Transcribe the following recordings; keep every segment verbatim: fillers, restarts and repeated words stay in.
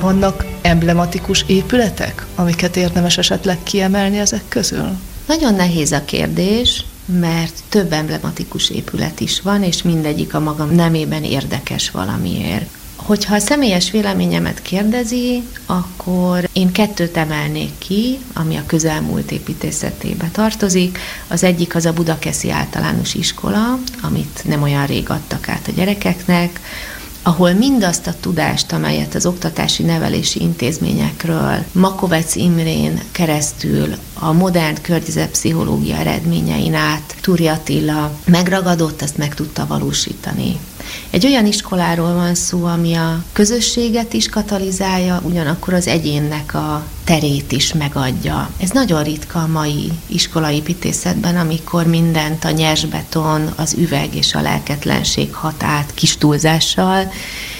Vannak emblematikus épületek, amiket érdemes esetleg kiemelni ezek közül? Nagyon nehéz a kérdés, mert több emblematikus épület is van, és mindegyik a maga nemében érdekes valamiért. Hogyha a személyes véleményemet kérdezi, akkor én kettőt emelnék ki, ami a közelmúlt építészetébe tartozik. Az egyik az a Budakeszi Általános Iskola, amit nem olyan rég adtak át a gyerekeknek, ahol mindazt a tudást, amelyet az oktatási nevelési intézményekről Makovec Imrén keresztül a modern környezetpszichológia eredményein át Túri Attila megragadott, azt meg tudta valósítani. Egy olyan iskoláról van szó, ami a közösséget is katalizálja, ugyanakkor az egyénnek a terét is megadja. Ez nagyon ritka a mai iskolaépítészetben, amikor mindent a nyersbeton, az üveg és a lelketlenség hat át kis túlzással.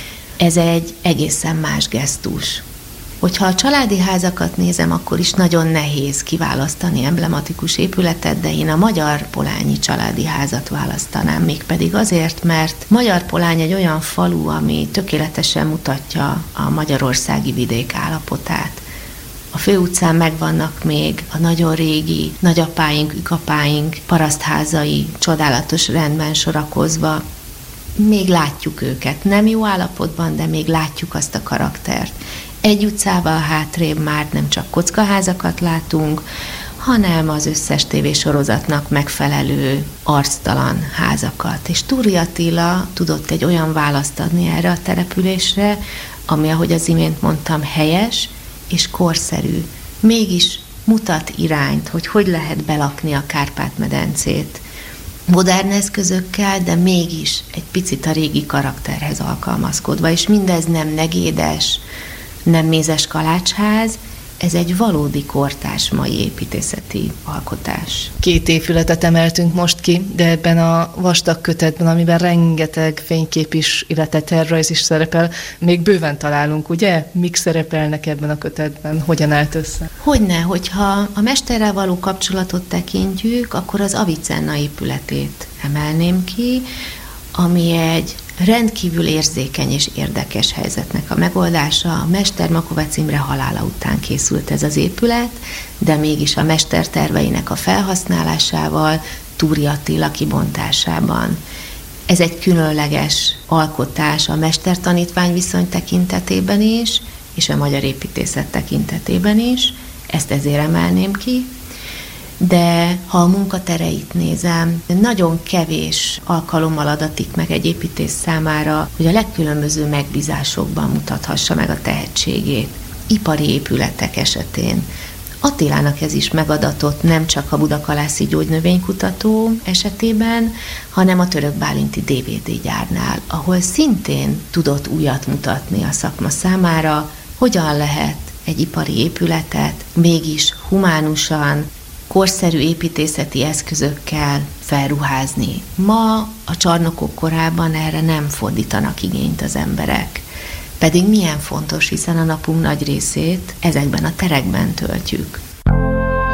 Ez egy egészen más gesztus. Hogyha a családi házakat nézem, akkor is nagyon nehéz kiválasztani emblematikus épületet, de én a Magyar Polányi családi házat választanám, mégpedig azért, mert Magyar Polány egy olyan falu, ami tökéletesen mutatja a magyarországi vidék állapotát. A főutcán megvannak még a nagyon régi nagyapáink, ükapáink parasztházai, csodálatos rendben sorakozva. Még látjuk őket, nem jó állapotban, de még látjuk azt a karaktert. Egy utcával hátrébb már nem csak kockaházakat látunk, hanem az összes tévésorozatnak megfelelő arctalan házakat. És Túri Attila tudott egy olyan választ adni erre a településre, ami, ahogy az imént mondtam, helyes és korszerű. Mégis mutat irányt, hogy hogy lehet belakni a Kárpát-medencét. Modern eszközökkel, de mégis egy picit a régi karakterhez alkalmazkodva, és mindez nem negédes, nem mézes kalácsház, ez egy valódi kortárs mai építészeti alkotás. Két épületet emeltünk most ki, de ebben a vastag kötetben, amiben rengeteg fénykép is, illetve tervrajz is szerepel, még bőven találunk, ugye? Mik szerepelnek ebben a kötetben? Hogyan állt össze? Hogyne, hogyha a mesterrel való kapcsolatot tekintjük, akkor az Avicenna épületét emelném ki, ami egy rendkívül érzékeny és érdekes helyzetnek a megoldása. A mester Makovec Imre halála után készült ez az épület, de mégis a mester terveinek a felhasználásával, Túri Attila kibontásában. Ez egy különleges alkotás a mester-tanítvány viszony tekintetében is, és a magyar építészet tekintetében is. Ezt ezért emelném ki. De ha a munkatereit nézem, nagyon kevés alkalommal adatik meg egy építész számára, hogy a legkülönböző megbízásokban mutathassa meg a tehetségét. Ipari épületek esetén. Attilának ez is megadatott nem csak a Budakalászi gyógynövénykutató esetében, hanem a Török Bálinti dé vé dé gyárnál, ahol szintén tudott újat mutatni a szakma számára, hogyan lehet egy ipari épületet mégis humánusan, korszerű építészeti eszközökkel felruházni. Ma a csarnokok korában erre nem fordítanak igényt az emberek. Pedig milyen fontos, hiszen a napunk nagy részét ezekben a terekben töltjük.